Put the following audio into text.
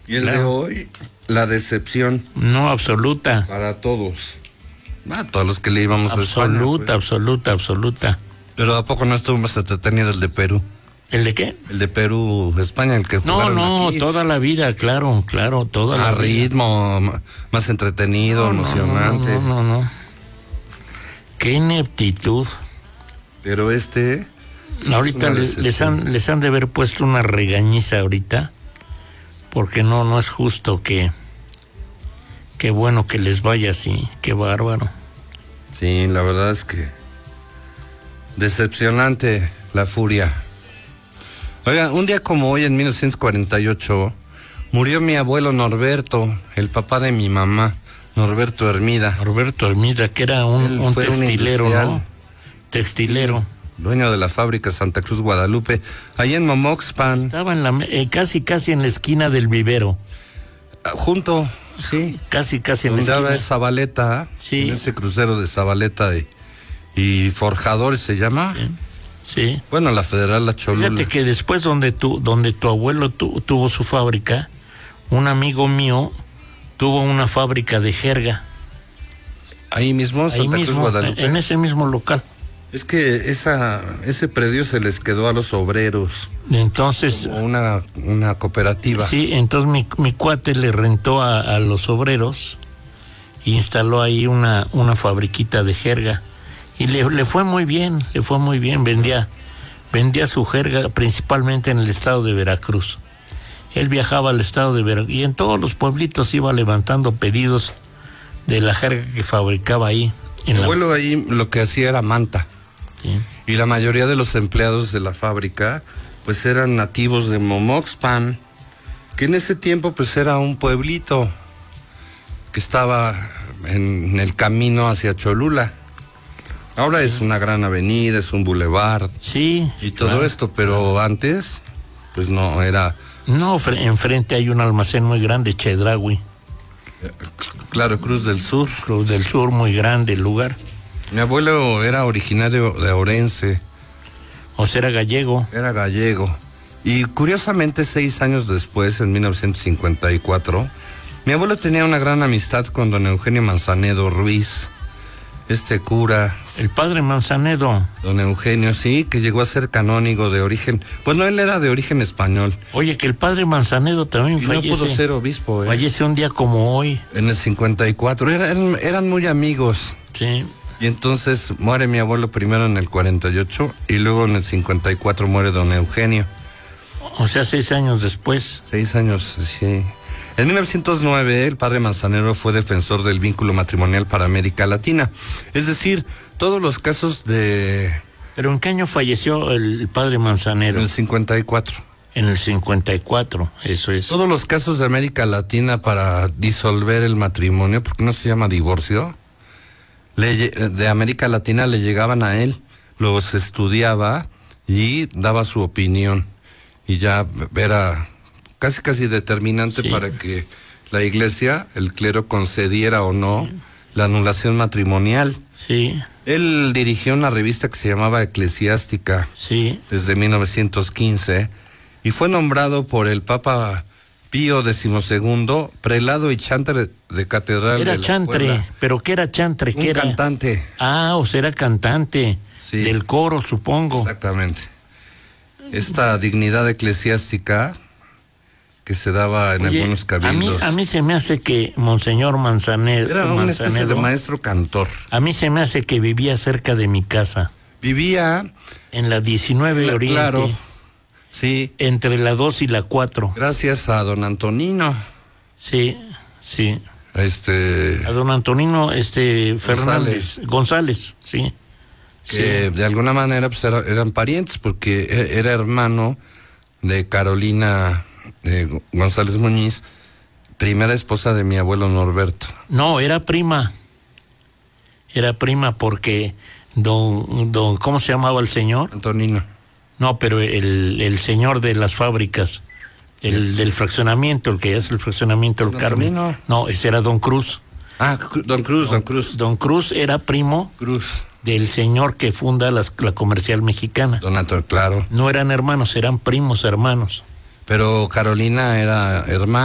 Y el de hoy, la decepción. No, absoluta. Para todos. Todos los que le íbamos a España. Absoluta. Pero ¿a poco no estuvo más entretenido el de Perú? ¿El de qué? El de Perú, España, el que jugaron aquí. Toda la vida, claro, toda la vida. A ritmo, más entretenido, emocionante. No. Qué ineptitud. Pero ahorita les han de haber puesto una regañiza ahorita, porque no es justo que bueno que les vaya así, qué bárbaro. Sí, la verdad es que decepcionante la furia. Oiga, un día como hoy, en 1948, murió mi abuelo Norberto, el papá de mi mamá, Norberto Hermida. Norberto Hermida, que era un textilero, ¿no? Textilero. Dueño de la fábrica Santa Cruz Guadalupe, ahí en Momoxpan. Estaba casi en la esquina del vivero. Junto, sí. Casi en la esquina. Donde Zabaleta, sí. En ese crucero de Zabaleta y Forjadores se llama. Sí. Bueno, la Federal La Cholula. Fíjate que después donde tu abuelo tuvo su fábrica, un amigo mío tuvo una fábrica de jerga. Ahí mismo, Santa Cruz Guadalupe. En ese mismo local. Es que ese predio se les quedó a los obreros. Entonces. Como una cooperativa. Sí, entonces mi cuate le rentó a los obreros e instaló ahí una fabriquita de jerga. Y le fue muy bien, vendía su jerga principalmente en el estado de Veracruz. Él viajaba al estado de Veracruz y en todos los pueblitos iba levantando pedidos de la jerga que fabricaba ahí. Mi abuelo ahí lo que hacía era manta. Sí. Y la mayoría de los empleados de la fábrica pues eran nativos de Momoxpan, que en ese tiempo pues era un pueblito que estaba en el camino hacia Cholula. Ahora es una gran avenida, es un bulevar. Sí. Y todo esto, pero antes, pues no era. No, enfrente hay un almacén muy grande, Chedraui. Claro, Cruz del Sur. Cruz del Sur, muy grande el lugar. Mi abuelo era originario de Orense. O sea, era gallego. Era gallego. Y curiosamente, 6 años después, en 1954, mi abuelo tenía una gran amistad con don Eugenio Manzanedo Ruiz. Cura. El padre Manzanedo. Don Eugenio, sí, que llegó a ser canónigo de origen. Bueno, él era de origen español. Oye, que el padre Manzanedo también fallece. No pudo ser obispo, Fallece un día como hoy. En el 54. Eran muy amigos. Sí. Y entonces muere mi abuelo primero en el 48 y luego en el 54 muere don Eugenio. O sea, 6 años después. 6 años, sí. En 1909, el padre Manzanero fue defensor del vínculo matrimonial para América Latina. Es decir, todos los casos de... ¿Pero en qué año falleció el padre Manzanero? En el 54. En el 54, eso es. Todos los casos de América Latina para disolver el matrimonio, porque no se llama divorcio, de América Latina le llegaban a él, los estudiaba y daba su opinión. Y ya era... casi determinante para que la iglesia, el clero, concediera o no la anulación matrimonial. Sí. Él dirigió una revista que se llamaba Eclesiástica. Sí. Desde 1915 y fue nombrado por el Papa Pío XII prelado y chantre de catedral. Era de la chantre, Puebla. ¿Pero qué era chantre? ¿Qué era? Cantante. O sea, era cantante. Sí. Del coro, supongo. Exactamente. Esta dignidad eclesiástica que se daba en algunos cabildos. A mí se me hace que Monseñor Manzanedo... Era una especie de maestro cantor. A mí se me hace que vivía cerca de mi casa. Vivía... en la 19 Oriente. Claro, sí. Entre la 2 y la 4. Gracias a don Antonino. Sí. A don Antonino Fernández. González, sí. Que de alguna manera pues eran parientes, porque era hermano de Carolina... González Muñiz, primera esposa de mi abuelo Norberto. No, era prima porque don ¿cómo se llamaba el señor? Antonino. No, pero el señor de las fábricas, del fraccionamiento, el que hace el fraccionamiento del Carmen. No, ese era don Cruz. Don Cruz. Don Cruz era primo del señor que funda la Comercial Mexicana. Don Antonio, claro. No eran hermanos, eran primos hermanos. Pero Carolina era hermana.